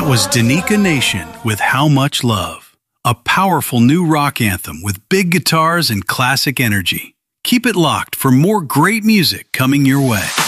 was Danica Nation with How Much Love, a powerful new rock anthem with big guitars and classic energy. Keep it locked for more great music coming your way.